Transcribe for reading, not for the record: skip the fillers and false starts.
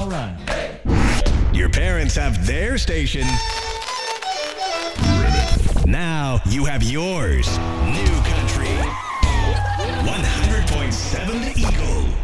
right. Your parents have their station. Now you have yours. New